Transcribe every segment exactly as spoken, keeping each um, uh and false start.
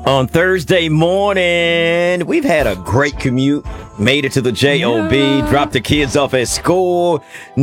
On Thursday morning, we've had a great commute, made it to the J O B, yeah. dropped the kids off at school.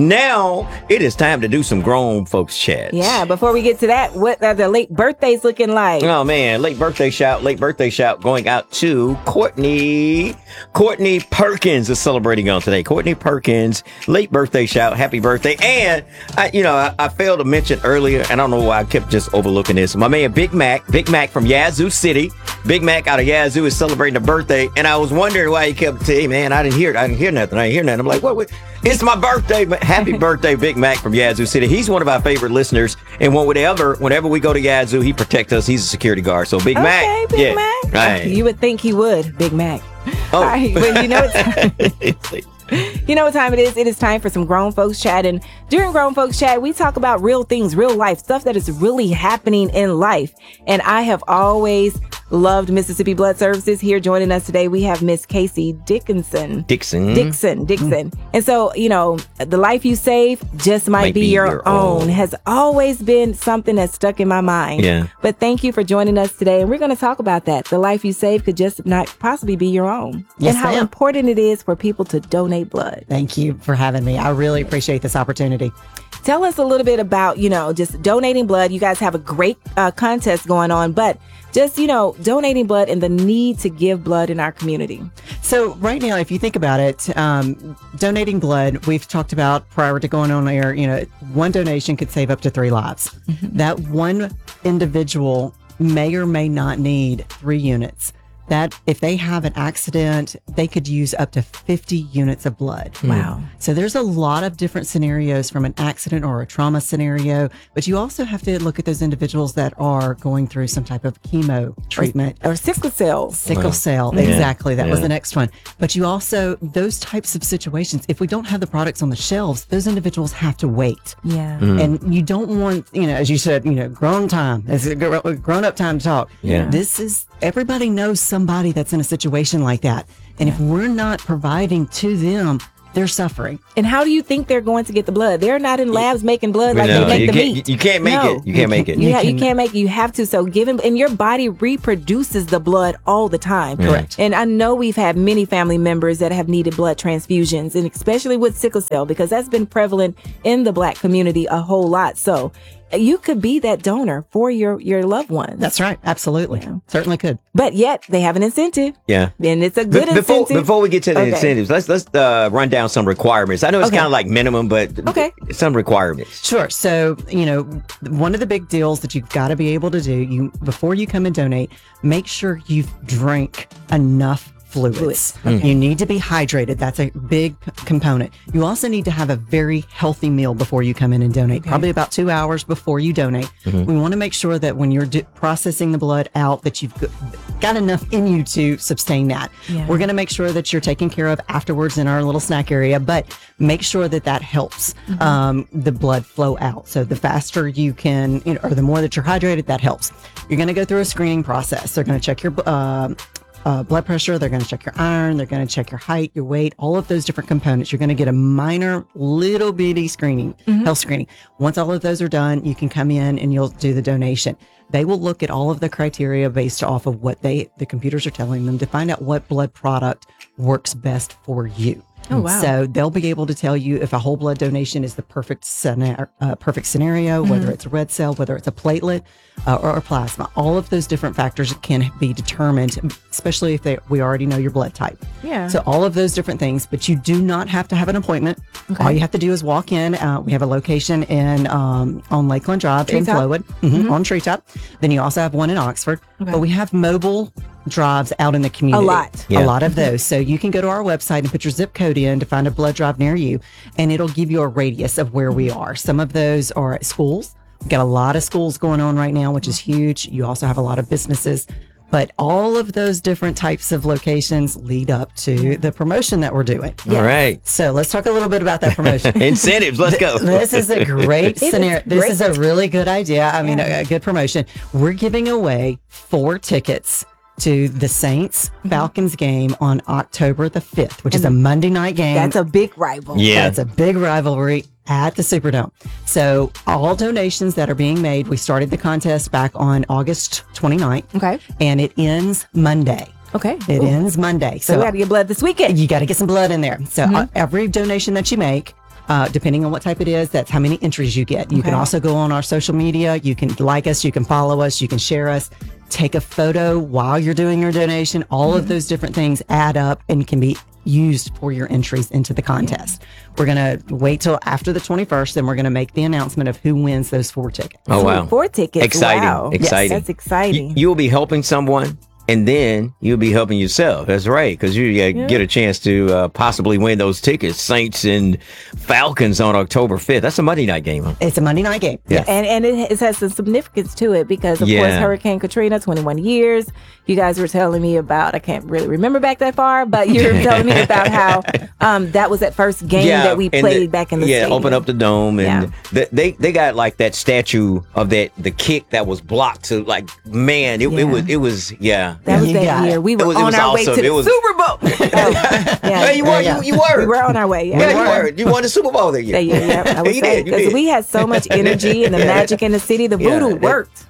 Now it is time to do some grown folks chat. Yeah, before we get to that, what are the late birthdays looking like? Oh man, late birthday shout, late birthday shout going out to Courtney. Courtney Perkins is celebrating on today. Courtney Perkins, late birthday shout, happy birthday. And, I, you know, I, I failed to mention earlier, and I don't know why I kept just overlooking this. My man Big Mac, Big Mac from Yazoo City. Big Mac out of Yazoo is celebrating a birthday, and I was wondering why he kept saying, man, I didn't hear it. I didn't hear nothing. I didn't hear nothing. I'm like, what? what? It's my birthday. Happy birthday, Big Mac from Yazoo City. He's one of our favorite listeners, and whenever, whenever we go to Yazoo, he protects us. He's a security guard. So Big okay, Mac. Big yeah. Mac. Right. You would think he would, Big Mac. Oh. All right, well, you know it's You know what time it is? It is time for some grown folks chat. And during grown folks chat, we talk about real things, real life, stuff that is really happening in life. And I have always loved Mississippi Blood Services. Here joining us today, we have Miss Casey Dickinson. Dixon. Dixon. Dixon. Mm. And so, you know, the life you save just might, might be, be your, your own. own has always been something that's stuck in my mind. Yeah. But thank you for joining us today. And we're going to talk about that. The life you save could just not possibly be your own. Yes, and how ma'am. important it is for people to donate blood. Thank you for having me. I really appreciate this opportunity. Tell us a little bit about, you know, just donating blood. You guys have a great uh, contest going on, but just, you know, donating blood and the need to give blood in our community. So right now, if you think about it, um, donating blood, we've talked about prior to going on air, you know, one donation could save up to three lives. Mm-hmm. That one individual may or may not need three units. That if they have an accident, they could use up to fifty units of blood. Wow. So there's a lot of different scenarios from an accident or a trauma scenario, but you also have to look at those individuals that are going through some type of chemo treatment. Or, or sickle cell. Sickle wow. cell, yeah. exactly. That yeah. was the next one. But you also, those types of situations, if we don't have the products on the shelves, those individuals have to wait. Yeah. Mm. And you don't want, you know, as you said, you know, grown time, it's a grown up time to talk. Yeah. This is, everybody knows somebody that's in a situation like that. And if we're not providing to them, they're suffering. And how do you think they're going to get the blood? They're not in labs making blood like no, they make you the can't, meat. You can't make no. it. You can't make it. You, you, ha- can, you can't make it. You have to. So given, and your body reproduces the blood all the time. Correct. And I know we've had many family members that have needed blood transfusions, and especially with sickle cell, because that's been prevalent in the Black community a whole lot. So you could be that donor for your, your loved ones. That's right. Absolutely. Yeah. Certainly could. But yet they have an incentive. Yeah. And it's a good Be- before, incentive. Before we get to the okay. incentives, let's let's uh, run down some requirements. I know it's okay. kind of like minimum, but okay. some requirements. Sure. So, you know, one of the big deals that you've got to be able to do, you before you come and donate, make sure you've drank enough fluids. fluids. Okay. You need to be hydrated. That's a big p- component. You also need to have a very healthy meal before you come in and donate, okay. probably about two hours before you donate. Mm-hmm. We want to make sure that when you're do- processing the blood out, that you've got enough in you to sustain that. Yeah. We're going to make sure that you're taken care of afterwards in our little snack area, but make sure that that helps mm-hmm. um, the blood flow out. So the faster you can, you know, or the more that you're hydrated, that helps. You're going to go through a screening process. They're going to check your uh, Uh, blood pressure, they're going to check your iron, they're going to check your height, your weight, all of those different components. You're going to get a minor little bitty screening, mm-hmm. health screening. Once all of those are done, you can come in and you'll do the donation. They will look at all of the criteria based off of what they, the computers are telling them to find out what blood product works best for you. Oh, wow. So they'll be able to tell you if a whole blood donation is the perfect scenario, uh, perfect scenario, mm-hmm. whether it's a red cell, whether it's a platelet uh, or a plasma. All of those different factors can be determined, especially if they, we already know your blood type. Yeah. So all of those different things, but you do not have to have an appointment. Okay. All you have to do is walk in. Uh, we have a location in um, on Lakeland Drive in Flowood, mm-hmm, mm-hmm. on Treetop. Then you also have one in Oxford. Okay. But we have mobile drives out in the community. A lot. Yeah. A lot of those. So you can go to our website and put your zip code in to find a blood drive near you, and it'll give you a radius of where we are. Some of those are at schools. We've got a lot of schools going on right now, which is huge. You also have a lot of businesses. But all of those different types of locations lead up to the promotion that we're doing. All right. So let's talk a little bit about that promotion. Incentives. Let's go. This is a great scenario. This great. is a really good idea. I mean, yeah. a, a good promotion. We're giving away four tickets to the Saints Falcons game on October the fifth, which is a Monday night game. That's a big rival. Yeah. That's a big rivalry at the Superdome. So all donations that are being made, we started the contest back on August twenty-ninth. Okay. And it ends Monday. Okay. It Ooh. ends Monday. So, So, we got to get blood this weekend. you got to get some blood in there. So Mm-hmm. uh, every donation that you make, uh, depending on what type it is, that's how many entries you get. You can Okay. also go on our social media. You can like us. You can follow us. You can share us. Take a photo while you're doing your donation. All Mm-hmm. of those different things add up and can be used for your entries into the contest. We're going to wait till after the twenty-first, then we're going to make the announcement of who wins those four tickets. Oh, So wow. Four tickets. Exciting. Wow. Exciting. Yes, that's exciting. You, you'll be helping someone, and then you'll be helping yourself. That's right, because you uh, get a chance to uh, possibly win those tickets. Saints and Falcons on October fifth. That's a Monday night game. Huh? It's a Monday night game. Yeah. And and it, it has some significance to it because, of Yeah. course, Hurricane Katrina, twenty-one years. You guys were telling me about, I can't really remember back that far, but you were telling me about how um, that was that first game that we and played the- back in the yeah, stadium. open up the dome, and Yeah. the, they they got like that statue of that the kick that was blocked. To like, man, it, Yeah. it was it was yeah. That was You that got year. it. We were It was- it on was our way awesome. to the It was- Super Bowl. Oh, yeah. Hey, you were Yeah. you, you were We were on our way. Yeah, yeah, we you were. were you won the Super Bowl that year. Yeah, yeah, yeah. I would You say did, you because did. we had so much energy and the Yeah. magic in the city. The Yeah, voodoo that- worked.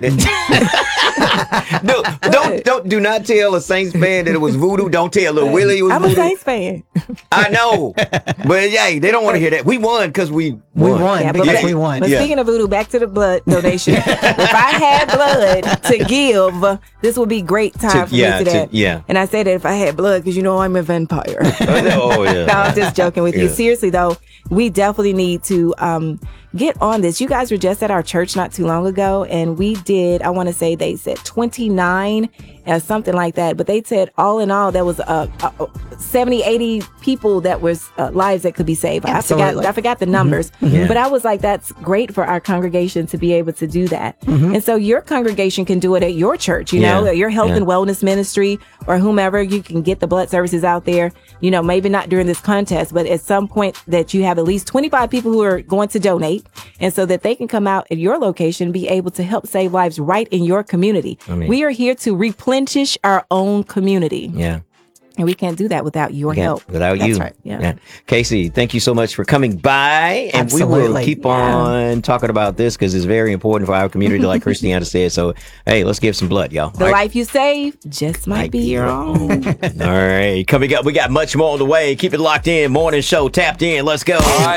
that- no, don't don't do not tell a Saints fan that it was voodoo. Don't tell little Willie it was I'm a voodoo. Saints fan. I know, but yeah, they don't want to hear that. We won because we We won. won Yeah, but, because yeah. we won. but Yeah. speaking of voodoo, back to the blood donation. If I had blood to give, this would be great time To- for yeah, me to to- that. yeah. And I say that if I had blood, because you know I'm a vampire. Oh yeah. No, I'm just joking with you. Yeah. Seriously, though, we definitely need to um, get on this. You guys were just at our church not too long ago, and we did, I want to say they said twenty-nine or something like that. But they said all in all, there was uh, uh, seventy, eighty people that was uh, lives that could be saved. I Absolutely. forgot, I forgot the numbers. Yeah. But I was like, that's great for our congregation to be able to do that. Mm-hmm. And so your congregation can do it at your church, you know, Yeah. your health Yeah. and wellness ministry or whomever. You can get the blood services out there, you know, maybe not during this contest, but at some point that you have at least twenty-five people who are going to donate. And so that they can come out at your location, be able to help save lives right in your community. mean- we are here to replenish our own community. Yeah. And we can't do that without your Yeah, help. without That's you. right. Yeah. Casey, thank you so much for coming by. And we will Absolutely. keep Yeah. on talking about this because it's very important for our community, like Christiana said. So, hey, let's give some blood, y'all. The All right. life you save just might be your own. All right. Coming up, we got much more on the way. Keep it locked in. Morning show tapped in. Let's go.